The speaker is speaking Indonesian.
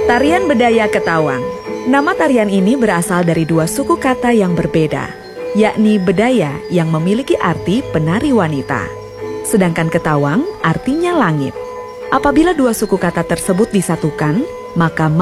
Tarian Bedaya Ketawang. Nama tarian ini berasal dari dua suku kata yang berbeda, yakni bedaya yang memiliki arti penari wanita, sedangkan ketawang artinya langit. Apabila dua suku kata tersebut disatukan, maka